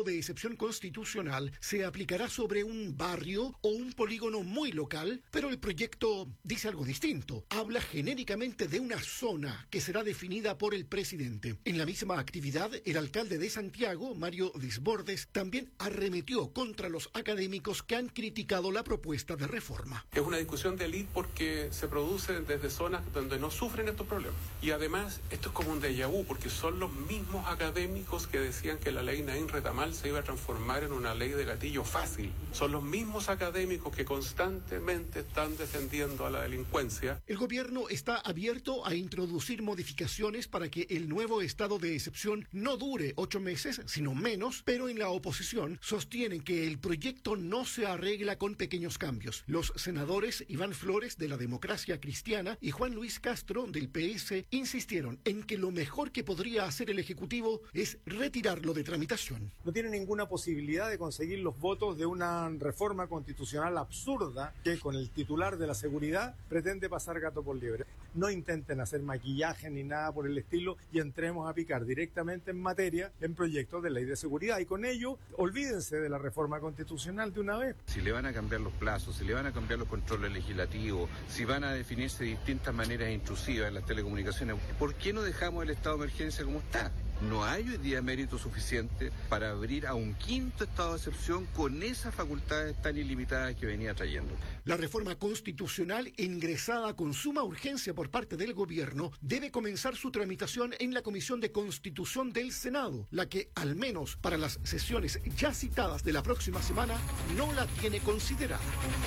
de excepción constitucional se aplicará sobre un barrio o un polígono muy local, pero el proyecto dice algo distinto. Habla genéricamente de una zona que será definida por el presidente. En la misma actividad, el alcalde de Santiago, Mario Desbordes, también arremetió contra los académicos que han criticado la propuesta de reforma. Es una discusión de élite porque se produce desde zonas donde no sufren estos problemas. Y además, esto es como un déjà vu, porque son los mismos académicos que decían que la ley Naín Retamal se iba a transformar en una ley de gatillo fácil. Son los mismos académicos que constantemente están defendiendo a la delincuencia. El gobierno está abierto a introducir modificaciones para que el nuevo estado de excepción no dure 8 meses, sino menos, pero en la oposición sostienen que el proyecto no se arregla con pequeños cambios. Los senadores Iván Flores, de la Democracia Cristiana, y Juan Luis Castro, del PS, insistieron en que lo mejor que podría hacer el Ejecutivo es retirarlo de tramitación. No tiene ninguna posibilidad de conseguir los votos de una reforma constitucional absurda que con el titular de la seguridad pretende pasar gato por liebre. No intenten hacer maquillaje ni nada por el estilo y entremos a picar directamente en materia en proyectos de ley de seguridad, y con ello olvídense de la reforma constitucional de una vez. Si le van a cambiar los plazos, si le van a cambiar los controles legislativos, si van a definirse de distintas maneras intrusivas en las telecomunicaciones, ¿por qué no dejamos el estado de emergencia como está? No hay hoy día mérito suficiente para abrir a un quinto estado de excepción con esas facultades tan ilimitadas que venía trayendo. La reforma constitucional, ingresada con suma urgencia por parte del gobierno, debe comenzar su tramitación en la Comisión de Constitución del Senado, la que, al menos para las sesiones ya citadas de la próxima semana, no la tiene considerada.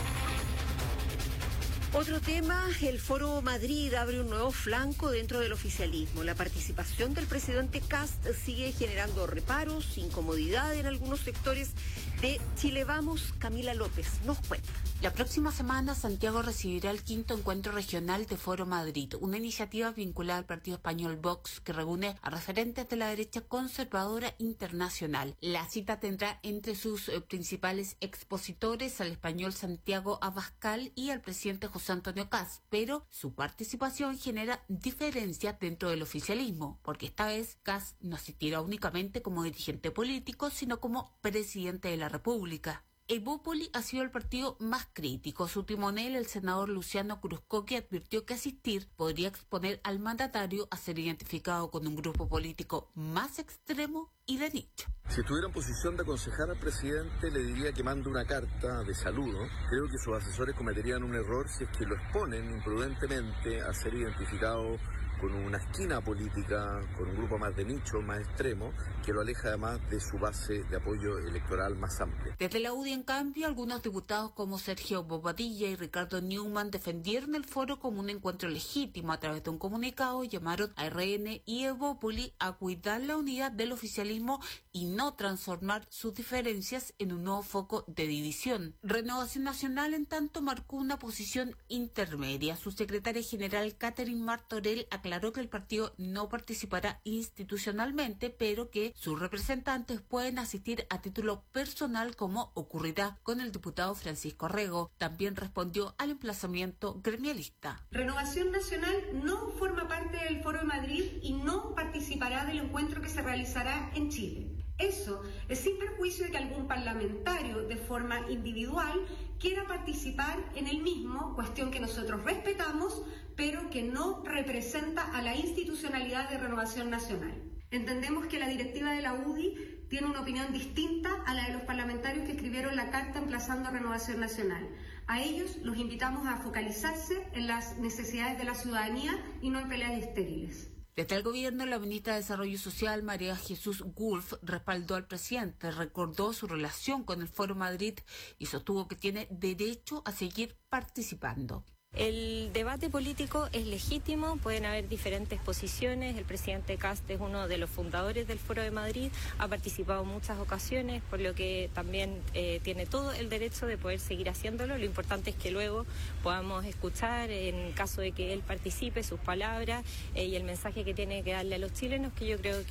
Otro tema, el Foro Madrid abre un nuevo flanco dentro del oficialismo. La participación del presidente Kast sigue generando reparos, incomodidad en algunos sectores. De Chile Vamos, Camila López nos cuenta. La próxima semana Santiago recibirá el 5º encuentro regional de Foro Madrid, una iniciativa vinculada al partido español Vox que reúne a referentes de la derecha conservadora internacional. La cita tendrá entre sus principales expositores al español Santiago Abascal y al presidente José Antonio Kast, pero su participación genera diferencias dentro del oficialismo, porque esta vez Kast no asistirá únicamente como dirigente político, sino como presidente de la República. Evópoli ha sido el partido más crítico. Su timonel, el senador Luciano Cruzcoque, advirtió que asistir podría exponer al mandatario a ser identificado con un grupo político más extremo y de nicho. Si estuviera en posición de aconsejar al presidente, le diría que mande una carta de saludo. Creo que sus asesores cometerían un error si es que lo exponen imprudentemente a ser identificado con una esquina política, con un grupo más de nicho, más extremo, que lo aleja además de su base de apoyo electoral más amplia. Desde la UDI, en cambio, algunos diputados como Sergio Bobadilla y Ricardo Newman defendieron el foro como un encuentro legítimo. A través de un comunicado llamaron a RN y Evópoli a cuidar la unidad del oficialismo y no transformar sus diferencias en un nuevo foco de división. Renovación Nacional, en tanto, marcó una posición intermedia. Su secretaria general, Catherine Martorell, aclaró que el partido no participará institucionalmente, pero que sus representantes pueden asistir a título personal, como ocurrirá con el diputado Francisco Rego. También respondió al emplazamiento gremialista. Renovación Nacional no forma parte del Foro de Madrid y no participará del encuentro que se realizará en Chile. Eso es sin perjuicio de que algún parlamentario de forma individual quiera participar en el mismo, cuestión que nosotros respetamos, pero que no representa a la institucionalidad de Renovación Nacional. Entendemos que la directiva de la UDI tiene una opinión distinta a la de los parlamentarios que escribieron la carta emplazando a Renovación Nacional. A ellos los invitamos a focalizarse en las necesidades de la ciudadanía y no en peleas estériles. Desde el gobierno, la ministra de Desarrollo Social, María Jesús Wolf, respaldó al presidente, recordó su relación con el Foro Madrid y sostuvo que tiene derecho a seguir participando. El debate político es legítimo, pueden haber diferentes posiciones. El presidente Kast es uno de los fundadores del Foro de Madrid, ha participado en muchas ocasiones, por lo que también tiene todo el derecho de poder seguir haciéndolo. Lo importante es que luego podamos escuchar, en caso de que él participe, sus palabras y el mensaje que tiene que darle a los chilenos, que yo creo que es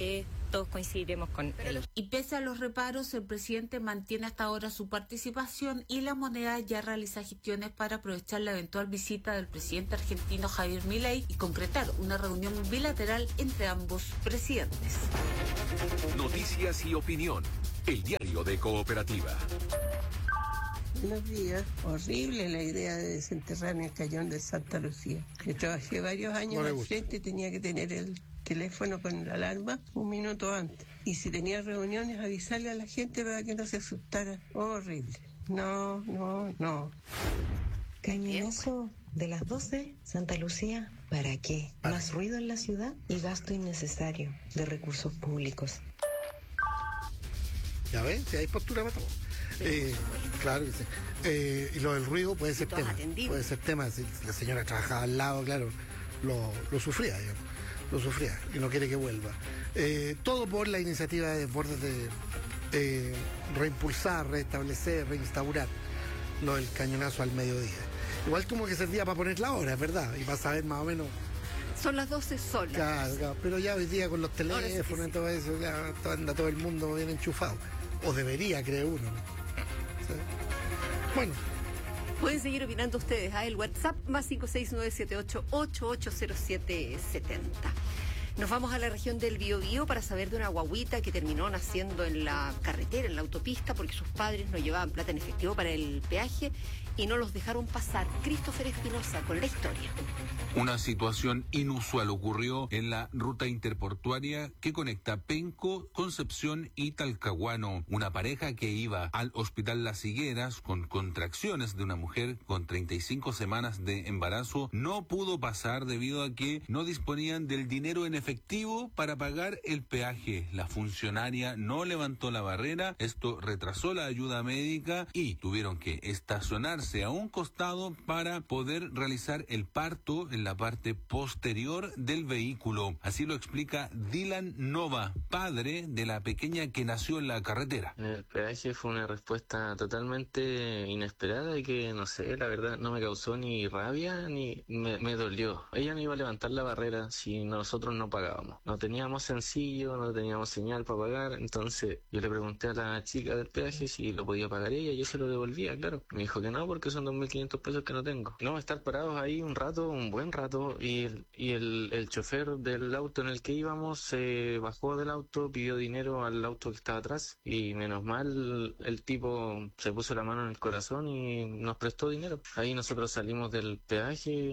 todos coincidiremos con él. Y pese a los reparos, el presidente mantiene hasta ahora su participación y la moneda ya realiza gestiones para aprovechar la eventual visita del presidente argentino Javier Milei y concretar una reunión bilateral entre ambos presidentes. Noticias y opinión. El diario de Cooperativa. Buenos días. Horrible la idea de desenterrar en el cañón de Santa Lucía. Yo trabajé varios años al frente y tenía que tener el teléfono con la alarma 1 minuto antes. Y si tenía reuniones, avisarle a la gente para que no se asustara. Horrible. No. Cañonazo de las 12, Santa Lucía, ¿para qué? Más ruido en la ciudad y gasto innecesario de recursos públicos. ¿Ya ves? Si hay postura para todo. Claro que sí. Y lo del ruido puede ser tema. Puede ser tema. Si la señora trabajaba al lado, claro, lo sufría, digamos. Lo sufría y no quiere que vuelva. Todo por la iniciativa de Desbordes de reimpulsar, restablecer, reinstaurar lo del cañonazo al mediodía. Igual como que servía para poner la hora, ¿verdad? Y para saber más o menos. Son las 12 solas. Claro, pero ya hoy día con los teléfonos y todo eso, ya anda todo el mundo bien enchufado. O debería, cree uno. ¿Sí? Bueno. Pueden seguir opinando ustedes. El WhatsApp más 56978880770. Nos vamos a la región del Biobío para saber de una guagüita que terminó naciendo en la carretera, en la autopista, porque sus padres no llevaban plata en efectivo para el peaje y no los dejaron pasar. Christopher Espinosa con la historia. Una situación inusual ocurrió en la ruta interportuaria que conecta Penco, Concepción y Talcahuano. Una pareja que iba al Hospital Las Higueras con contracciones de una mujer con 35 semanas de embarazo no pudo pasar debido a que no disponían del dinero en efectivo para pagar el peaje. La funcionaria no levantó la barrera, esto retrasó la ayuda médica y tuvieron que estacionarse a un costado para poder realizar el parto en la parte posterior del vehículo. Así lo explica Dylan Nova, padre de la pequeña que nació en la carretera. El peaje fue una respuesta totalmente inesperada y que, no sé, la verdad no me causó ni rabia ni me dolió. Ella no iba a levantar la barrera si nosotros no pagábamos. No teníamos sencillo, no teníamos señal para pagar, entonces yo le pregunté a la chica del peaje si lo podía pagar ella y yo se lo devolvía, claro. Me dijo que no porque son 2.500 pesos que no tengo. No, estar parados ahí un rato, un buen rato, y el chofer del auto en el que íbamos se bajó del auto, pidió dinero al auto que estaba atrás y menos mal el tipo se puso la mano en el corazón y nos prestó dinero. Ahí nosotros salimos del peaje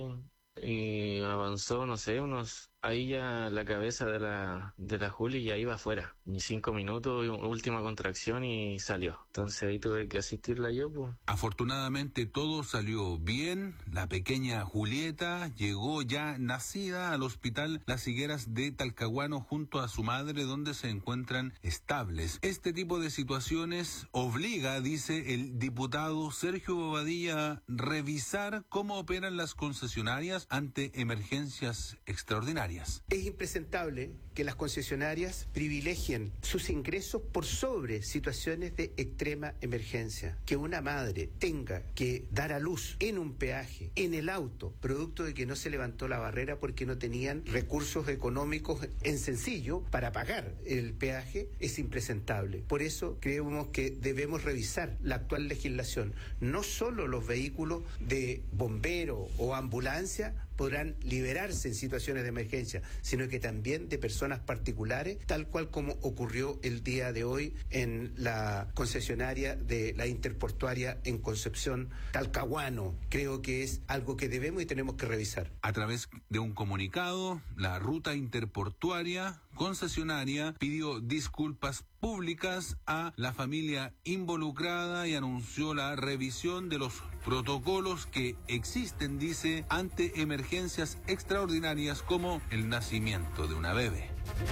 y avanzó, no sé, ahí ya la cabeza de la Juli ya iba afuera. Ni 5 minutos, última contracción y salió. Entonces ahí tuve que asistirla yo, pues. Afortunadamente todo salió bien. La pequeña Julieta llegó ya nacida al Hospital Las Higueras de Talcahuano junto a su madre, donde se encuentran estables. Este tipo de situaciones obliga, dice el diputado Sergio Bobadilla, a revisar cómo operan las concesionarias ante emergencias extraordinarias. Es impresentable que las concesionarias privilegien sus ingresos por sobre situaciones de extrema emergencia. Que una madre tenga que dar a luz en un peaje, en el auto, producto de que no se levantó la barrera porque no tenían recursos económicos en sencillo para pagar el peaje, es impresentable. Por eso creemos que debemos revisar la actual legislación. No solo los vehículos de bombero o ambulancia podrán liberarse en situaciones de emergencia, sino que también de personas particulares, tal cual como ocurrió el día de hoy en la concesionaria de la interportuaria en Concepción, Talcahuano. Creo que es algo que debemos y tenemos que revisar. A través de un comunicado, la ruta interportuaria concesionaria pidió disculpas públicas a la familia involucrada y anunció la revisión de los protocolos que existen, dice, ante emergencias extraordinarias como el nacimiento de una bebé.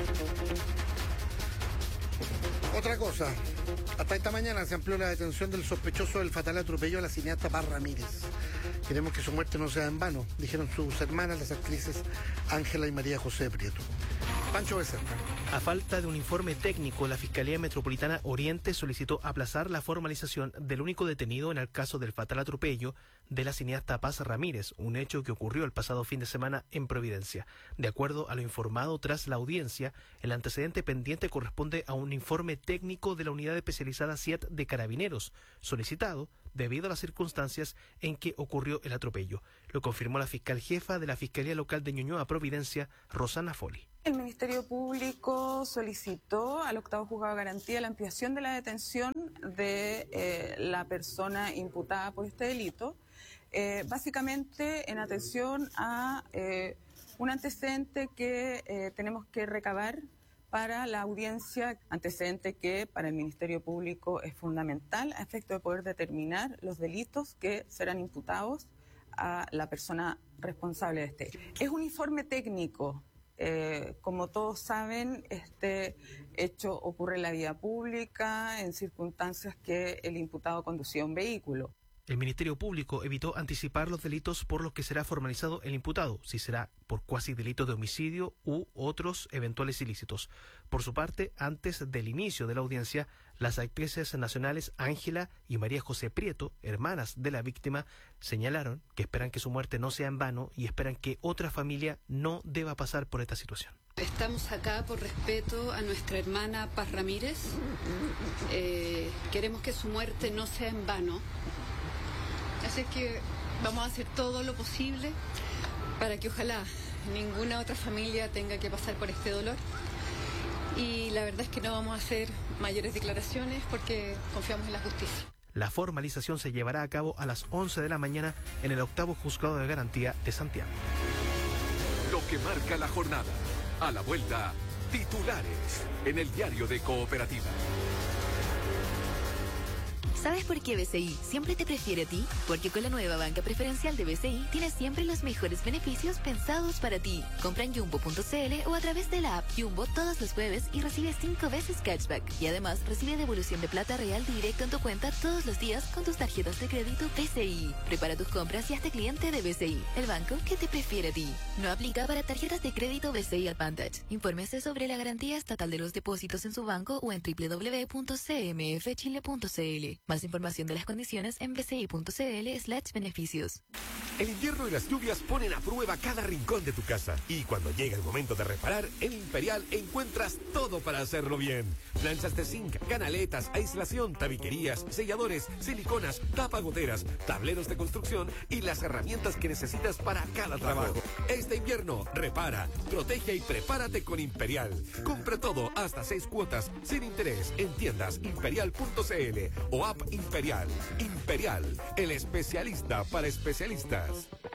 Otra cosa, hasta esta mañana se amplió la detención del sospechoso del fatal atropello a la cineasta Paz Ramírez. Queremos que su muerte no sea en vano, dijeron sus hermanas, las actrices Ángela y María José Prieto. Pancho Becerra. A falta de un informe técnico, la Fiscalía Metropolitana Oriente solicitó aplazar la formalización del único detenido en el caso del fatal atropello de la cineasta Paz Ramírez, un hecho que ocurrió el pasado fin de semana en Providencia. De acuerdo a lo informado tras la audiencia, el antecedente pendiente corresponde a un informe técnico de la Unidad Especializada CIAT de Carabineros, solicitado debido a las circunstancias en que ocurrió el atropello. Lo confirmó la fiscal jefa de la Fiscalía Local de Ñuñoa, Providencia, Rosana Foli. El Ministerio Público solicitó al octavo juzgado de garantía la ampliación de la detención de la persona imputada por este delito, básicamente en atención a un antecedente que tenemos que recabar para la audiencia, antecedente que para el Ministerio Público es fundamental a efecto de poder determinar los delitos que serán imputados a la persona responsable de este hecho. Es un informe técnico. Como todos saben, este hecho ocurre en la vía pública, en circunstancias que el imputado conducía un vehículo. El Ministerio Público evitó anticipar los delitos por los que será formalizado el imputado, si será por cuasi delito de homicidio u otros eventuales ilícitos. Por su parte, antes del inicio de la audiencia, las actrices nacionales Ángela y María José Prieto, hermanas de la víctima, señalaron que esperan que su muerte no sea en vano y esperan que otra familia no deba pasar por esta situación. Estamos acá por respeto a nuestra hermana Paz Ramírez. Queremos que su muerte no sea en vano. Así que vamos a hacer todo lo posible para que ojalá ninguna otra familia tenga que pasar por este dolor. Y la verdad es que no vamos a hacer mayores declaraciones porque confiamos en la justicia. La formalización se llevará a cabo a las 11 de la mañana en el octavo juzgado de garantía de Santiago. Lo que marca la jornada. A la vuelta, titulares en el diario de Cooperativa. ¿Sabes por qué BCI siempre te prefiere a ti? Porque con la nueva banca preferencial de BCI tienes siempre los mejores beneficios pensados para ti. Compra en Jumbo.cl o a través de la app Jumbo todos los jueves y recibe 5 veces cashback. Y además recibe devolución de plata real directo en tu cuenta todos los días con tus tarjetas de crédito BCI. Prepara tus compras y hazte cliente de BCI, el banco que te prefiere a ti. No aplica para tarjetas de crédito BCI Advantage. Infórmese sobre la garantía estatal de los depósitos en su banco o en www.cmfchile.cl. Más información de las condiciones en bci.cl/beneficios. El invierno y las lluvias ponen a prueba cada rincón de tu casa. Y cuando llega el momento de reparar, en Imperial encuentras todo para hacerlo bien. Planchas de zinc, canaletas, aislación, tabiquerías, selladores, siliconas, tapagoteras, tableros de construcción y las herramientas que necesitas para cada trabajo. Este invierno, repara, protege y prepárate con Imperial. Compra todo hasta 6 cuotas sin interés en tiendas imperial.cl o app Imperial. Imperial, el especialista para especialistas.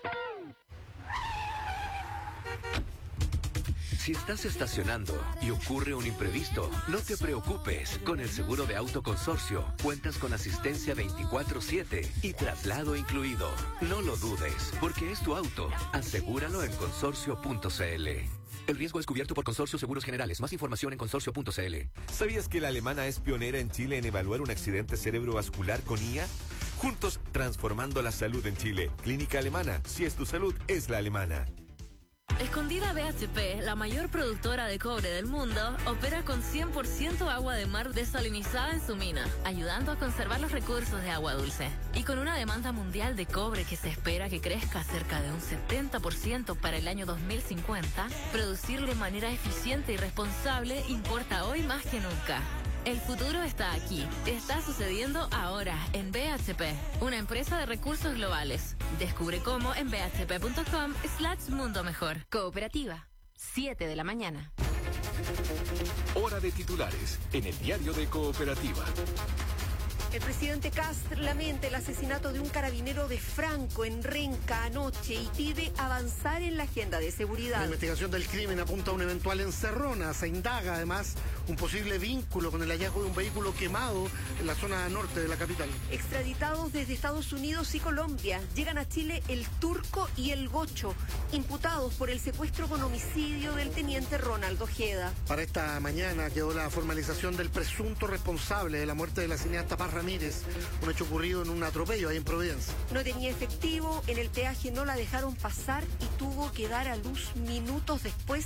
Si estás estacionando y ocurre un imprevisto, no te preocupes. Con el seguro de auto Consorcio, cuentas con asistencia 24/7 y traslado incluido. No lo dudes, porque es tu auto. Asegúralo en consorcio.cl. El riesgo es cubierto por Consorcio Seguros Generales. Más información en consorcio.cl. ¿Sabías que la alemana es pionera en Chile en evaluar un accidente cerebrovascular con IA? Juntos, transformando la salud en Chile. Clínica Alemana. Si es tu salud, es la alemana. Escondida BHP, la mayor productora de cobre del mundo, opera con 100% agua de mar desalinizada en su mina, ayudando a conservar los recursos de agua dulce. Y con una demanda mundial de cobre que se espera que crezca cerca de un 70% para el año 2050, producirlo de manera eficiente y responsable importa hoy más que nunca. El futuro está aquí. Está sucediendo ahora en BHP, una empresa de recursos globales. Descubre cómo en bhp.com/mundo mejor. Cooperativa, 7 de la mañana. Hora de titulares en el diario de Cooperativa. El presidente Kast lamenta el asesinato de un carabinero de Franco en Renca anoche y pide avanzar en la agenda de seguridad. La investigación del crimen apunta a un eventual encerrona. Se indaga además un posible vínculo con el hallazgo de un vehículo quemado en la zona norte de la capital. Extraditados desde Estados Unidos y Colombia, llegan a Chile el Turco y el Gocho, imputados por el secuestro con homicidio del teniente Ronald Ojeda. Para esta mañana quedó la formalización del presunto responsable de la muerte de la cineasta Paz Ramírez, un hecho ocurrido en un atropello ahí en Providencia. No tenía efectivo, en el peaje no la dejaron pasar y tuvo que dar a luz minutos después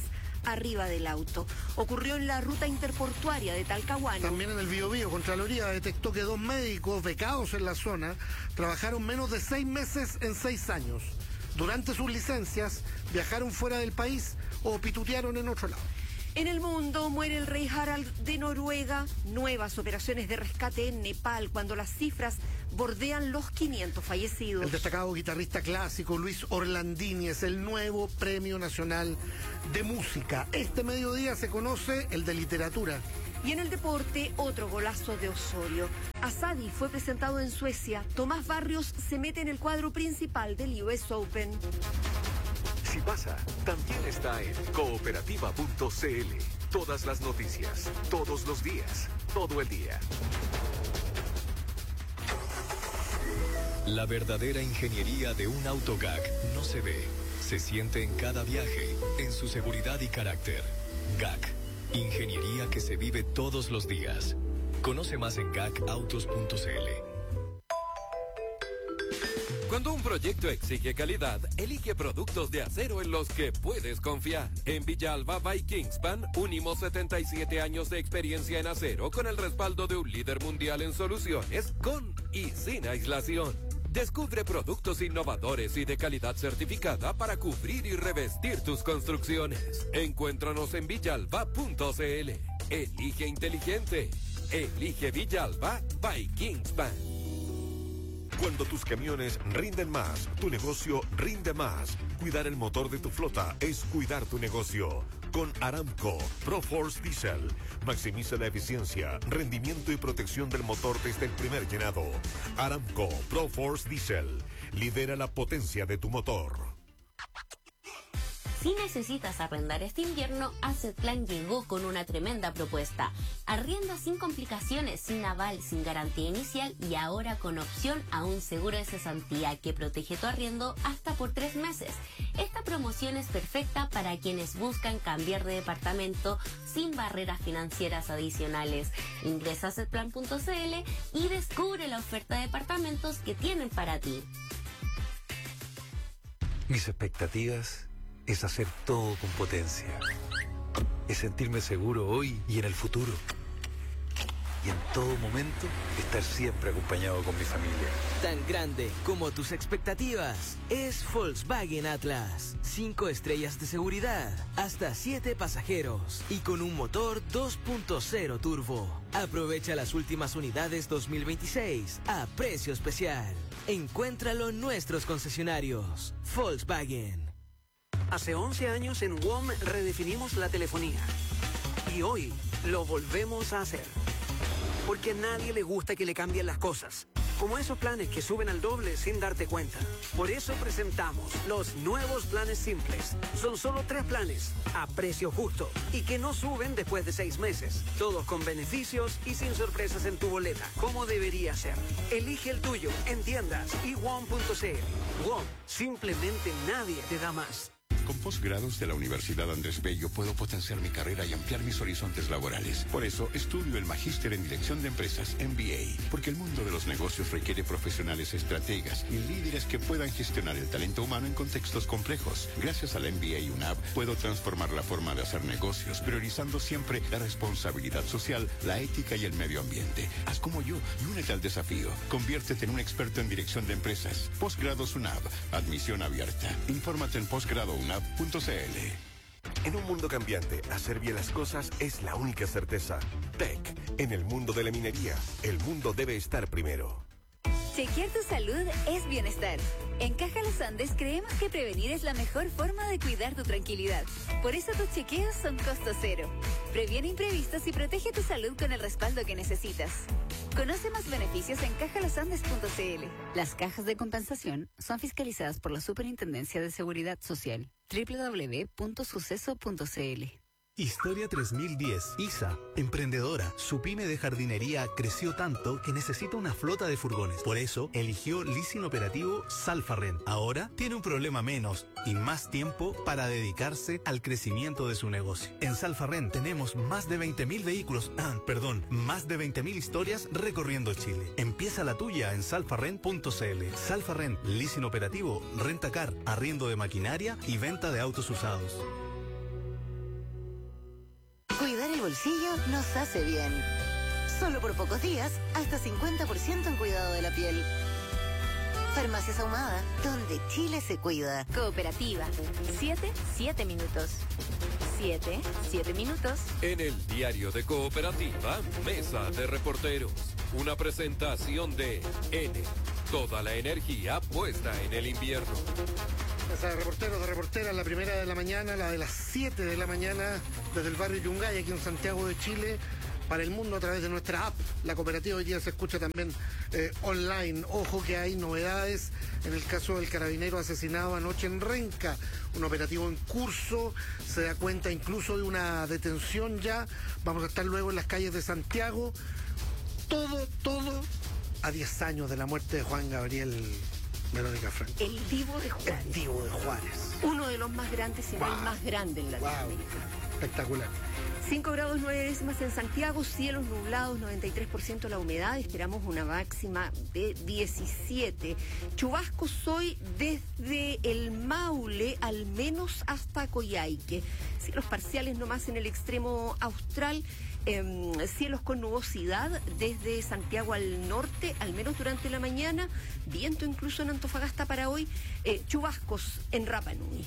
arriba del auto. Ocurrió en la ruta interportuaria de Talcahuano. También en el Biobío, Contraloría detectó que 2 médicos becados en la zona trabajaron menos de 6 meses en 6 años. Durante sus licencias viajaron fuera del país o pitutearon en otro lado. En el mundo muere el rey Harald de Noruega. Nuevas operaciones de rescate en Nepal cuando las cifras bordean los 500 fallecidos. El destacado guitarrista clásico Luis Orlandini es el nuevo Premio Nacional de Música. Este mediodía se conoce el de literatura. Y en el deporte, otro golazo de Osorio. Asadi fue presentado en Suecia. Tomás Barrios se mete en el cuadro principal del US Open. Si pasa, también está en cooperativa.cl. Todas las noticias, todos los días, todo el día. La verdadera ingeniería de un auto GAC no se ve, se siente en cada viaje, en su seguridad y carácter. GAC, ingeniería que se vive todos los días. Conoce más en gacautos.cl. Cuando un proyecto exige calidad, elige productos de acero en los que puedes confiar. En Villalba by Kingspan, unimos 77 años de experiencia en acero con el respaldo de un líder mundial en soluciones, con y sin aislación. Descubre productos innovadores y de calidad certificada para cubrir y revestir tus construcciones. Encuéntranos en villalba.cl. Elige inteligente. Elige Villalba by Kingspan. Cuando tus camiones rinden más, tu negocio rinde más. Cuidar el motor de tu flota es cuidar tu negocio. Con Aramco ProForce Diesel. Maximiza la eficiencia, rendimiento y protección del motor desde el primer llenado. Aramco ProForce Diesel. Lidera la potencia de tu motor. Si necesitas arrendar este invierno, Asset Plan llegó con una tremenda propuesta. Arrienda sin complicaciones, sin aval, sin garantía inicial y ahora con opción a un seguro de cesantía que protege tu arriendo hasta por 3 meses. Esta promoción es perfecta para quienes buscan cambiar de departamento sin barreras financieras adicionales. Ingresa a assetplan.cl y descubre la oferta de departamentos que tienen para ti. Mis expectativas es hacer todo con potencia. Es sentirme seguro hoy y en el futuro. Y en todo momento, estar siempre acompañado con mi familia. Tan grande como tus expectativas es Volkswagen Atlas. 5 estrellas de seguridad, hasta 7 pasajeros y con un motor 2.0 turbo. Aprovecha las últimas unidades 2026 a precio especial. Encuéntralo en nuestros concesionarios. Volkswagen. Hace 11 años en WOM redefinimos la telefonía. Y hoy lo volvemos a hacer. Porque a nadie le gusta que le cambien las cosas. Como esos planes que suben al doble sin darte cuenta. Por eso presentamos los nuevos planes simples. Son solo 3 planes, a precio justo. Y que no suben después de 6 meses. Todos con beneficios y sin sorpresas en tu boleta. Como debería ser. Elige el tuyo en tiendas y WOM.cl. WOM, simplemente nadie te da más. Con posgrados de la Universidad Andrés Bello puedo potenciar mi carrera y ampliar mis horizontes laborales. Por eso estudio el Magíster en Dirección de Empresas, MBA, porque el mundo de los negocios requiere profesionales estrategas y líderes que puedan gestionar el talento humano en contextos complejos. Gracias al MBA UNAV puedo transformar la forma de hacer negocios, priorizando siempre la responsabilidad social, la ética y el medio ambiente. Haz como yo y únete al desafío. Conviértete en un experto en Dirección de Empresas. Posgrados UNAV. Admisión abierta. Infórmate en posgradounab.cl. En un mundo cambiante, hacer bien las cosas es la única certeza. TEC, en el mundo de la minería, el mundo debe estar primero. Chequear tu salud es bienestar. En Caja Los Andes creemos que prevenir es la mejor forma de cuidar tu tranquilidad. Por eso tus chequeos son costo cero. Previene imprevistos y protege tu salud con el respaldo que necesitas. Conoce más beneficios en cajalosandes.cl. Las cajas de compensación son fiscalizadas por la Superintendencia de Seguridad Social. www.suceso.cl. Historia 3010. Isa, emprendedora. Su pyme de jardinería creció tanto que necesita una flota de furgones. Por eso, eligió leasing operativo Salfarrent. Ahora tiene un problema menos y más tiempo para dedicarse al crecimiento de su negocio. En Salfarrent tenemos más de 20.000 vehículos, más de 20.000 historias recorriendo Chile. Empieza la tuya en salfarrent.cl. Salfarrent, leasing operativo, rentacar, arriendo de maquinaria y venta de autos usados. bolsillo nos hace bien. Solo por pocos días, hasta 50% en cuidado de la piel. Farmacias Ahumada, donde Chile se cuida. Cooperativa. 7 minutos. 7 minutos. En el diario de Cooperativa, Mesa de Reporteros. Una presentación de N. Toda la energía puesta en el invierno. Mesa de reporteros, de reporteras, la primera de la mañana, la de las 7 de la mañana, desde el barrio Yungay, aquí en Santiago de Chile, para el mundo a través de nuestra app. La cooperativa hoy día se escucha también online. Ojo que hay novedades en el caso del carabinero asesinado anoche en Renca. Un operativo en curso, se da cuenta incluso de una detención ya. Vamos a estar luego en las calles de Santiago. Todo a 10 años de la muerte de Juan Gabriel Verónica Franco. El Divo de Juárez. El Divo de Juárez. Uno de los más grandes, si no el más grande en Latinoamérica. Espectacular. 5 grados 9 décimas en Santiago, cielos nublados, 93% la humedad, esperamos una máxima de 17. Chubascos hoy desde el Maule, al menos hasta Coyhaique. Cielos parciales nomás en el extremo austral. Cielos con nubosidad desde Santiago al norte, al menos durante la mañana, viento incluso en Antofagasta para hoy, chubascos en Rapa Nui.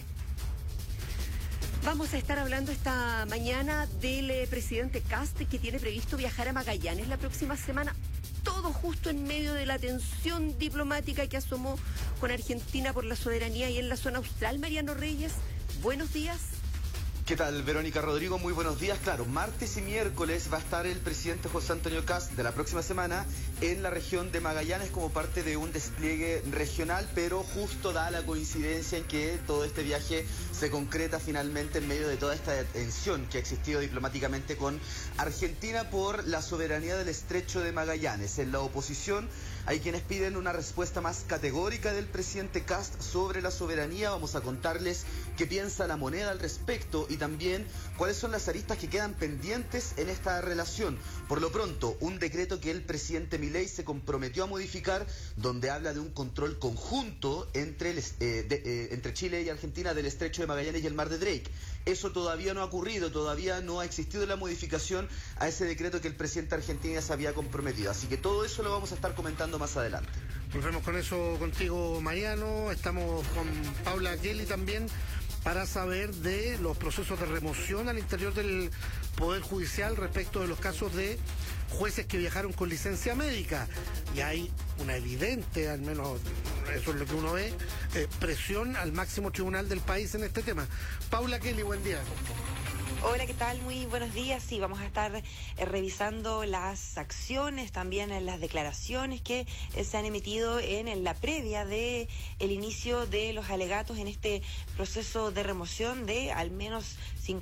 Vamos a estar hablando esta mañana del presidente Kast, que tiene previsto viajar a Magallanes la próxima semana, todo justo en medio de la tensión diplomática que asomó con Argentina por la soberanía y en la zona austral. Mariano Reyes, buenos días. ¿Qué tal, Verónica, Rodrigo? Muy buenos días. Claro, martes y miércoles va a estar el presidente José Antonio Kast de la próxima semana en la región de Magallanes como parte de un despliegue regional, pero justo da la coincidencia en que todo este viaje se concreta finalmente en medio de toda esta tensión que ha existido diplomáticamente con Argentina por la soberanía del estrecho de Magallanes. En la oposición hay quienes piden una respuesta más categórica del presidente Kast sobre la soberanía. Vamos a contarles qué piensa La Moneda al respecto y también cuáles son las aristas que quedan pendientes en esta relación. Por lo pronto, un decreto que el presidente Milei se comprometió a modificar, donde habla de un control conjunto entre Chile y Argentina del estrecho de Magallanes y el mar de Drake. Eso todavía no ha ocurrido, todavía no ha existido la modificación a ese decreto que el presidente argentino se había comprometido. Así que todo eso lo vamos a estar comentando más adelante. Volvemos con eso contigo, Mariano. Estamos con Paula Kelly también para saber de los procesos de remoción al interior del Poder Judicial respecto de los casos de jueces que viajaron con licencia médica. Y hay una evidente, al menos eso es lo que uno ve, presión al máximo tribunal del país en este tema. Paula Kelly, buen día. Hola, ¿qué tal? Muy buenos días. Sí, vamos a estar revisando las acciones, también las declaraciones que se han emitido en la previa de el inicio de los alegatos en este proceso de remoción de al menos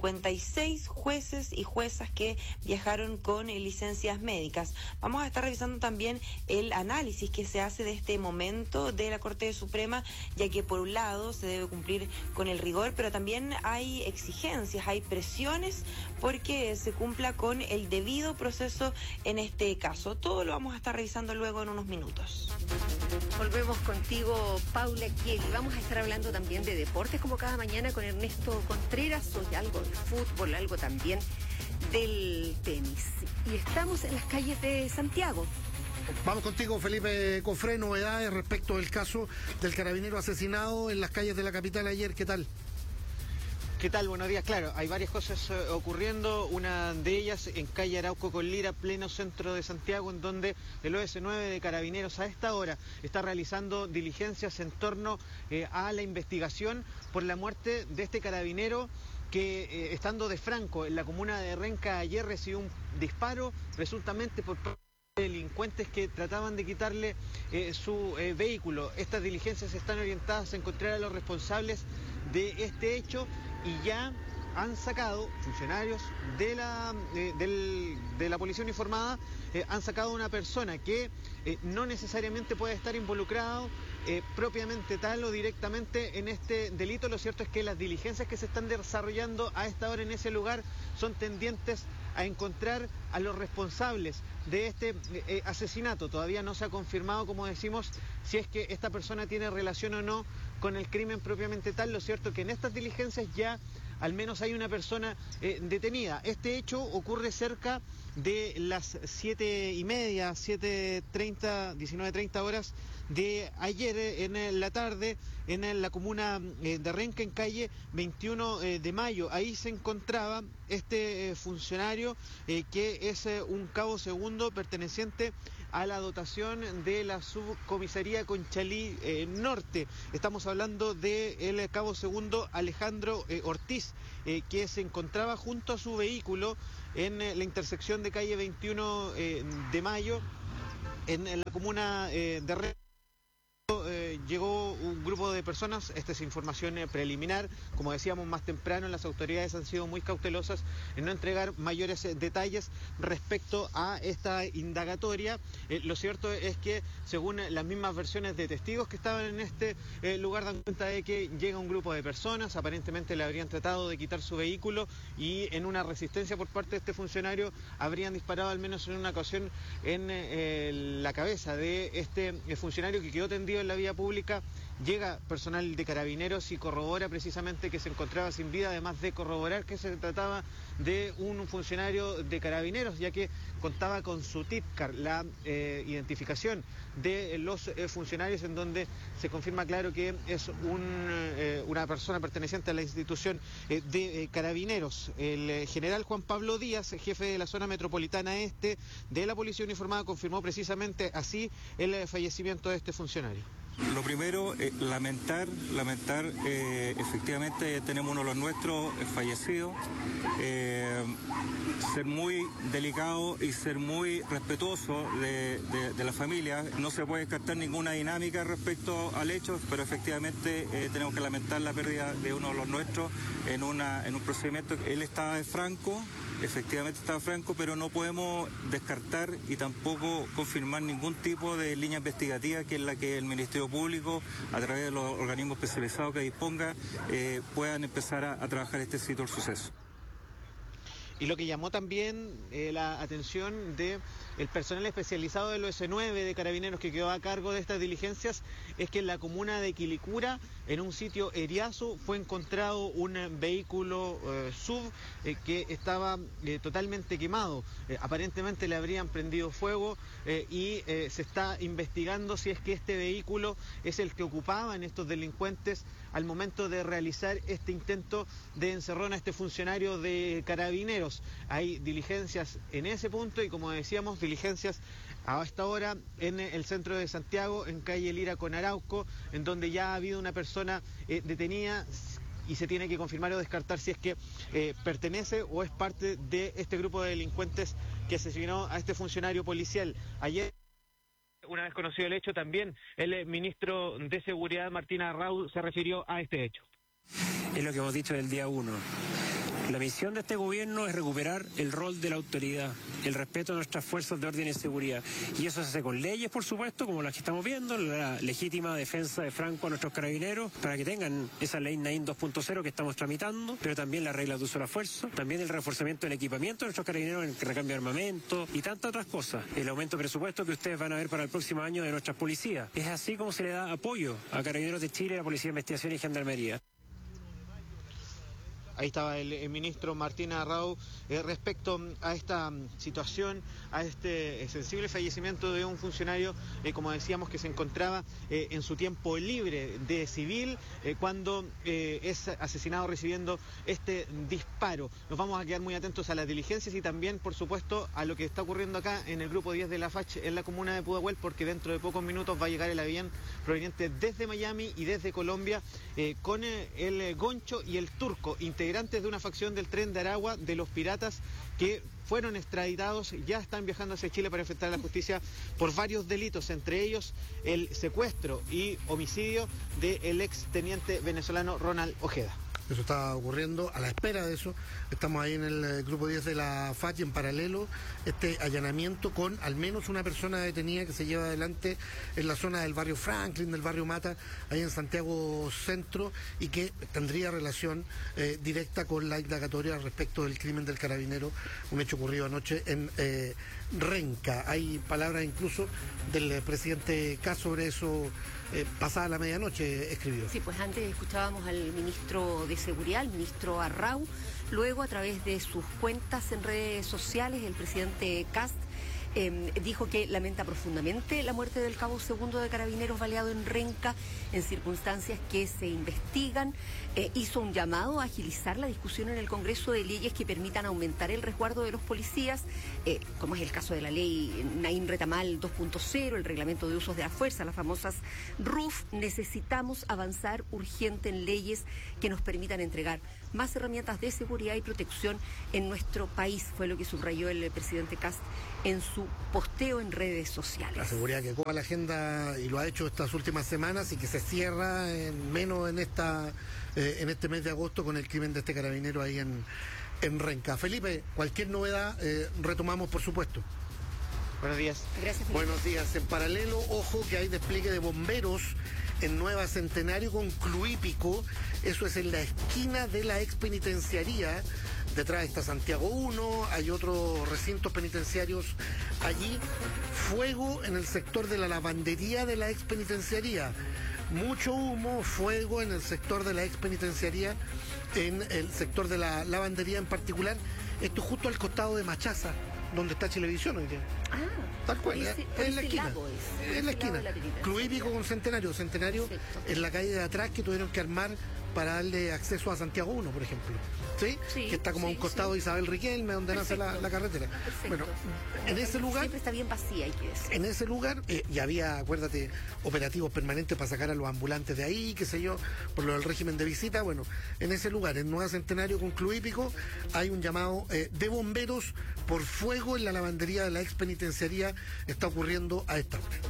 56 jueces y juezas que viajaron con licencias médicas. Vamos a estar revisando también el análisis que se hace de este momento de la Corte Suprema, ya que por un lado se debe cumplir con el rigor, pero también hay exigencias, hay presiones porque se cumpla con el debido proceso en este caso. Todo lo vamos a estar revisando luego en unos minutos. Volvemos contigo, Paula Kelly. Vamos a estar hablando también de deportes como cada mañana con Ernesto Contreras, hoy algo de fútbol, algo también del tenis. Y estamos en las calles de Santiago. Vamos contigo, Felipe Cofré, novedades respecto del caso del carabinero asesinado en las calles de la capital ayer. ¿Qué tal? ¿Qué tal? Buenos días. Claro, hay varias cosas ocurriendo. Una de ellas en calle Arauco con Lira, pleno centro de Santiago, en donde el OS9 de Carabineros a esta hora está realizando diligencias en torno a la investigación por la muerte de este carabinero que, estando de Franco en la comuna de Renca ayer, recibió un disparo presuntamente por delincuentes que trataban de quitarle su vehículo. Estas diligencias están orientadas a encontrar a los responsables de este hecho y ya han sacado funcionarios de la policía uniformada, han sacado a una persona que no necesariamente puede estar involucrado propiamente tal o directamente en este delito. Lo cierto es que las diligencias que se están desarrollando a esta hora en ese lugar son tendientes a encontrar a los responsables de este asesinato. Todavía no se ha confirmado, como decimos, si es que esta persona tiene relación o no con el crimen propiamente tal. Lo cierto es que en estas diligencias ya al menos hay una persona detenida. Este hecho ocurre cerca de las 7:30, 7:30, 19:30 horas de ayer en la tarde en la comuna de Renca, en calle 21 de Mayo. Ahí se encontraba este funcionario que es un cabo segundo perteneciente a la dotación de la subcomisaría Conchalí Norte. Estamos hablando del cabo segundo Alejandro Ortiz, que se encontraba junto a su vehículo en la intersección de calle 21 de Mayo, en la comuna de Renca. Llegó un grupo de personas, esta es información preliminar, como decíamos más temprano, las autoridades han sido muy cautelosas en no entregar mayores detalles respecto a esta indagatoria. Lo cierto es que, según las mismas versiones de testigos que estaban en este lugar, dan cuenta de que llega un grupo de personas, aparentemente le habrían tratado de quitar su vehículo y en una resistencia por parte de este funcionario habrían disparado al menos en una ocasión en la cabeza de este funcionario, que quedó tendido en la vía pública. Llega personal de Carabineros y corrobora precisamente que se encontraba sin vida, además de corroborar que se trataba de un funcionario de Carabineros, ya que contaba con su TIPCAR, la identificación de los funcionarios, en donde se confirma claro que es una persona perteneciente a la institución de Carabineros. El general Juan Pablo Díaz, jefe de la zona metropolitana este de la Policía Uniformada, confirmó precisamente así el fallecimiento de este funcionario. Lo primero, lamentar, efectivamente tenemos uno de los nuestros fallecido, ser muy delicado y ser muy respetuoso de la familia. No se puede descartar ninguna dinámica respecto al hecho, pero efectivamente tenemos que lamentar la pérdida de uno de los nuestros en un procedimiento. Él estaba franco. Efectivamente estaba franco, pero no podemos descartar y tampoco confirmar ningún tipo de línea investigativa, que es la que el Ministerio Público, a través de los organismos especializados que disponga, puedan empezar a trabajar este sitio del suceso. Y lo que llamó también la atención de el personal especializado del OS9 de Carabineros, que quedó a cargo de estas diligencias, es que en la comuna de Quilicura, en un sitio Eriazo, fue encontrado un vehículo SUV que estaba totalmente quemado. Aparentemente le habrían prendido fuego y se está investigando si es que este vehículo es el que ocupaban estos delincuentes al momento de realizar este intento de encerrón a este funcionario de Carabineros. Hay diligencias en ese punto y, como decíamos, diligencias a esta hora en el centro de Santiago, en calle Lira con Arauco, en donde ya ha habido una persona detenida y se tiene que confirmar o descartar si es que pertenece o es parte de este grupo de delincuentes que asesinó a este funcionario policial. Ayer, una vez conocido el hecho, también el ministro de Seguridad, Martín Arrau, se refirió a este hecho. Es lo que hemos dicho del día 1. La misión de este gobierno es recuperar el rol de la autoridad, el respeto a nuestras fuerzas de orden y seguridad. Y eso se hace con leyes, por supuesto, como las que estamos viendo, la legítima defensa de Franco a nuestros carabineros, para que tengan esa ley Naín 2.0 que estamos tramitando, pero también las reglas de uso de la fuerza, también el reforzamiento del equipamiento de nuestros carabineros en el recambio de armamento y tantas otras cosas. El aumento de presupuesto que ustedes van a ver para el próximo año de nuestras policías. Es así como se le da apoyo a Carabineros de Chile, a la Policía de Investigación y Gendarmería. Ahí estaba el ministro Martín Arrau respecto a esta situación, a este sensible fallecimiento de un funcionario, como decíamos, que se encontraba en su tiempo libre de civil cuando es asesinado recibiendo este disparo. Nos vamos a quedar muy atentos a las diligencias y también, por supuesto, a lo que está ocurriendo acá en el grupo 10 de la FACH en la comuna de Pudahuel, porque dentro de pocos minutos va a llegar el avión proveniente desde Miami y desde Colombia con el Goncho y el Turco, integrantes de una facción del Tren de Aragua de los piratas que fueron extraditados, ya están viajando hacia Chile para enfrentar a la justicia por varios delitos, entre ellos el secuestro y homicidio del ex teniente venezolano Ronald Ojeda. Eso está ocurriendo. A la espera de eso, estamos ahí en el grupo 10 de la FACH, en paralelo este allanamiento con al menos una persona detenida que se lleva adelante en la zona del barrio Franklin, del barrio Mata, ahí en Santiago Centro, y que tendría relación directa con la indagatoria respecto del crimen del carabinero, un hecho ocurrido anoche en Renca. Hay palabras incluso del presidente Kast sobre eso. Pasada la medianoche escribió. Sí, pues antes escuchábamos al ministro de Seguridad, el ministro Arrau. Luego, a través de sus cuentas en redes sociales, el presidente Kast dijo que lamenta profundamente la muerte del cabo segundo de Carabineros baleado en Renca en circunstancias que se investigan. Hizo un llamado a agilizar la discusión en el Congreso de leyes que permitan aumentar el resguardo de los policías, como es el caso de la ley Naín Retamal 2.0, el reglamento de usos de la fuerza, las famosas RUF. Necesitamos avanzar urgente en leyes que nos permitan entregar más herramientas de seguridad y protección en nuestro país, fue lo que subrayó el presidente Kast en su posteo en redes sociales. La seguridad que ocupa la agenda y lo ha hecho estas últimas semanas y que se cierra en este mes de agosto con el crimen de este carabinero ahí en Renca. Felipe, cualquier novedad retomamos, por supuesto. Buenos días. Gracias, Felipe. Buenos días. En paralelo, ojo que hay despliegue de bomberos en Nueva Centenario con Cluípico. Eso es en la esquina de la expenitenciaría. Detrás está Santiago 1, hay otros recintos penitenciarios allí. Fuego en el sector de la lavandería de la expenitenciaría. Mucho humo, fuego en el sector de la expenitenciaría, en el sector de la lavandería en particular. Esto justo al costado de Machaza, donde está Chilevisión hoy día. Tal cual, en la esquina. En la esquina. Cluípico con Centenario. Centenario en la calle de atrás que tuvieron que armar para darle acceso a Santiago 1, por ejemplo. ¿Sí? Que está como a un costado de Isabel Riquelme, donde nace la carretera. Perfecto. Bueno, en ese lugar... Siempre está bien vacía, hay que decir. En ese lugar, y había, acuérdate, operativos permanentes para sacar a los ambulantes de ahí, qué sé yo, por lo del régimen de visita. Bueno, en ese lugar, en Nueva Centenario con Cluípico, hay un llamado de bomberos por fuego en la lavandería de la expenitenciaría. Está ocurriendo a esta hora.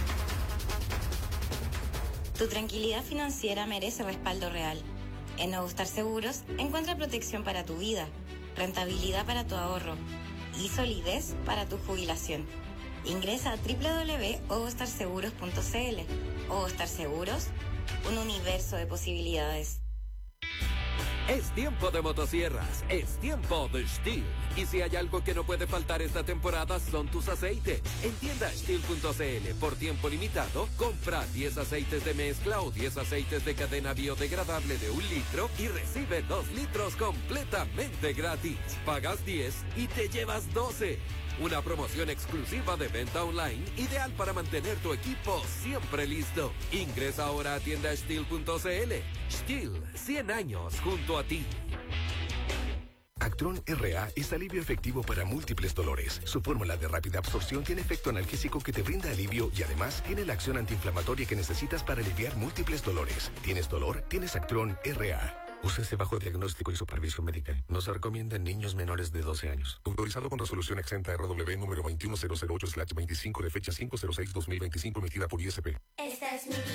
Tu tranquilidad financiera merece respaldo real. En Nuevo Star Seguros encuentra protección para tu vida, rentabilidad para tu ahorro y solidez para tu jubilación. Ingresa a www.ovostarseguros.cl. Ovo Star Seguros, un universo de posibilidades. Es tiempo de motosierras, es tiempo de Stihl. Y si hay algo que no puede faltar esta temporada son tus aceites. En tienda Stihl.cl, por tiempo limitado, compra 10 aceites de mezcla o 10 aceites de cadena biodegradable de 1 litro y recibe 2 litros completamente gratis. Pagas 10 y te llevas 12. Una promoción exclusiva de venta online, ideal para mantener tu equipo siempre listo. Ingresa ahora a tienda Stihl.cl. Stihl, 100 años junto a ti. Actron RA es alivio efectivo para múltiples dolores. Su fórmula de rápida absorción tiene efecto analgésico que te brinda alivio y además tiene la acción antiinflamatoria que necesitas para aliviar múltiples dolores. ¿Tienes dolor? Tienes Actron RA. Úsese bajo diagnóstico y supervisión médica. No se recomienda en niños menores de 12 años. Autorizado con resolución exenta RW número 21008/25 de fecha 5/06/2025 emitida por ISP. Esta es mi